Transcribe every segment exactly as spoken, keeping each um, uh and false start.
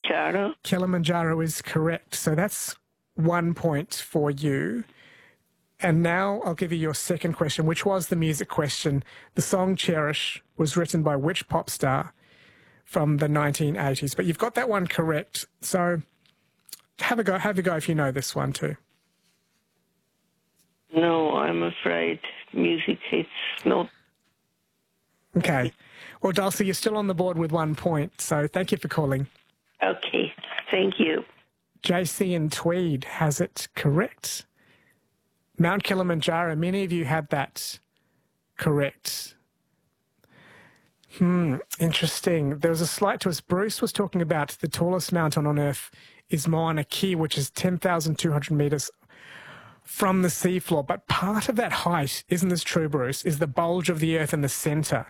Kilimanjaro. Kilimanjaro is correct. So that's one point for you. And now I'll give you your second question, which was the music question. The song Cherish was written by which pop star from the nineteen eighties? But you've got that one correct. So have a go. Have a go if you know this one too. No, I'm afraid music, it's not. Okay. Well, Dulcie, you're still on the board with one point. So thank you for calling. Okay, thank you. J C in Tweed has it correct. Mount Kilimanjaro, many of you had that correct. Hmm, interesting. There was a slight twist. Bruce was talking about the tallest mountain on Earth is Mauna Kea, which is ten thousand two hundred metres from the seafloor. But part of that height, isn't this true, Bruce, is the bulge of the Earth in the centre,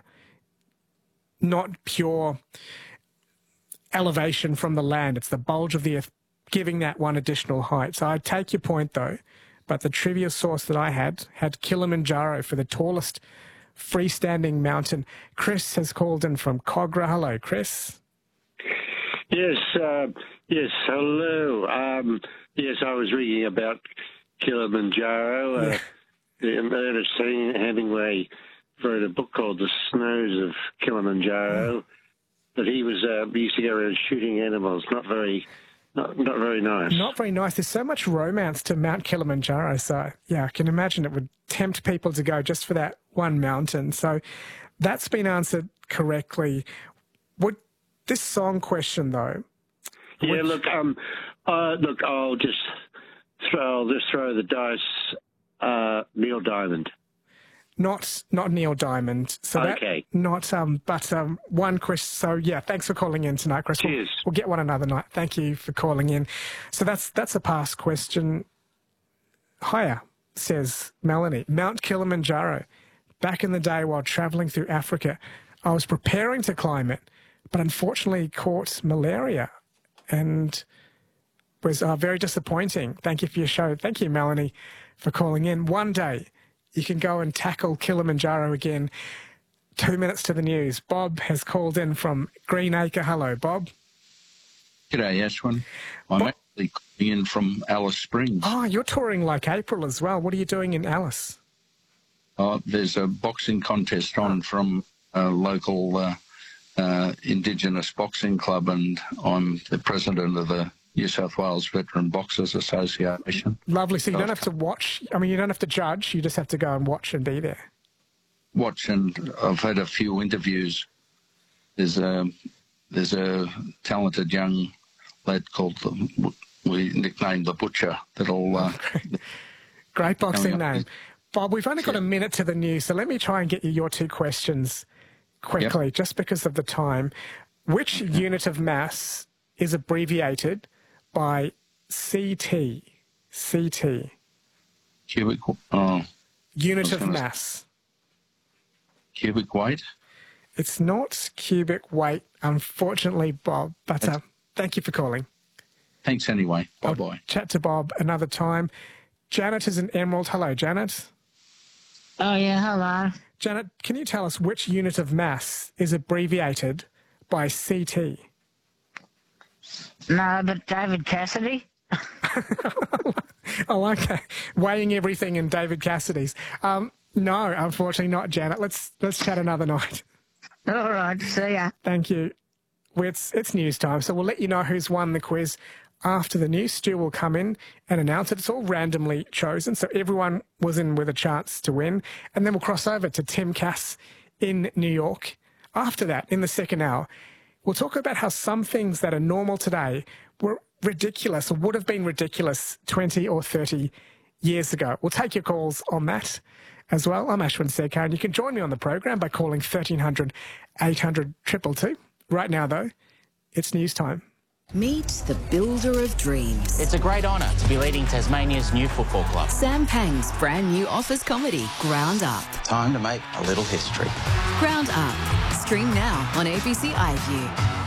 not pure elevation from the land. It's the bulge of the Earth giving that one additional height. So I take your point, though. But the trivia source that I had had Kilimanjaro for the tallest freestanding mountain. Chris has called in from Cogra. Hello, Chris. Yes, uh, yes, hello. Um, yes, I was reading about Kilimanjaro. Yeah. Uh, Ernest Hemingway wrote a book called The Snows of Kilimanjaro. Yeah. But he was uh, he used to go around shooting animals. Not very... Not, not very nice. Not very nice. There's so much romance to Mount Kilimanjaro. So, yeah, I can imagine it would tempt people to go just for that one mountain. So that's been answered correctly. What this song question, though? Yeah, which, look, um, uh, look, I'll just throw, I'll just throw the dice. Uh, Neil Diamond. Not not Neil Diamond. So okay. That, not um, but um, one question. So yeah, thanks for calling in tonight, Chris. Cheers. We'll, we'll get one another night. Thank you for calling in. So that's that's a past question. Hiya, says Melanie. Mount Kilimanjaro. Back in the day, while travelling through Africa, I was preparing to climb it, but unfortunately caught malaria, and was uh, very disappointing. Thank you for your show. Thank you, Melanie, for calling in. One day you can go and tackle Kilimanjaro again. Two minutes to the news. Bob has called in from Greenacre. Hello, Bob. G'day, Ashwin. I'm Bob. actually calling in from Alice Springs. Oh, you're touring like April as well. What are you doing in Alice? Oh, there's a boxing contest on from a local uh, uh, Indigenous boxing club, and I'm the president of the New South Wales Veteran Boxers Association. Lovely. So you don't have to watch. I mean, you don't have to judge. You just have to go and watch and be there. Watch, and I've had a few interviews. There's a there's a talented young lad called the, we nicknamed the Butcher. That'll uh, great boxing name, Bob. We've only got a minute to the news, so let me try and get you your two questions quickly, yep. just because of the time. Which okay. unit of mass is abbreviated by C T? C T. Cubic. Oh. Unit of mass. Cubic weight? It's not cubic weight, unfortunately, Bob. But uh, thank you for calling. Thanks anyway. Bye-bye. I'll chat to Bob another time. Janet is in Emerald. Hello, Janet. Oh, yeah, hello. Janet, can you tell us which unit of mass is abbreviated by C T? No, but David Cassidy. Oh, okay. Weighing everything in David Cassidy's. Um, no, unfortunately not, Janet. Let's let's chat another night. All right, see ya. Thank you. Well, it's, it's news time, so we'll let you know who's won the quiz after the news. Stu will come in and announce it. It's all randomly chosen, so everyone was in with a chance to win. And then we'll cross over to Tim Cass in New York. After that, in the second hour, we'll talk about how some things that are normal today were ridiculous or would have been ridiculous twenty or thirty years ago. We'll take your calls on that as well. I'm Ashwin Sekar, and you can join me on the program by calling thirteen hundred, eight hundred, two two two. Right now, though, it's news time. Meet the builder of dreams. It's a great honour to be leading Tasmania's new football club. Sam Pang's brand new office comedy, Ground Up. Time to make a little history. Ground Up. Stream now on A B C iView.